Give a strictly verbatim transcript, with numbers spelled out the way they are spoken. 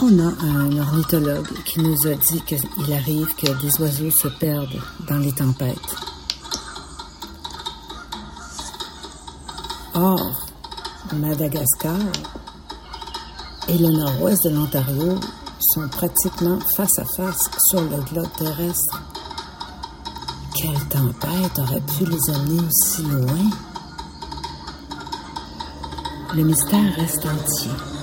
qu'on a un ornithologue qui nous a dit qu'il arrive que des oiseaux se perdent dans les tempêtes. Or, Madagascar et le nord-ouest de l'Ontario sont pratiquement face à face sur le globe terrestre. Quelle tempête aurait pu les amener aussi loin? Le mystère reste entier.